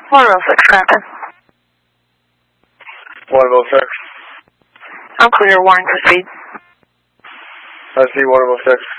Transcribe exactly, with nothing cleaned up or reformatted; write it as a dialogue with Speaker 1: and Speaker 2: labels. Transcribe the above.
Speaker 1: one oh six, Captain.
Speaker 2: one oh six.
Speaker 1: I'm clear, warning proceed.
Speaker 2: I see one oh six.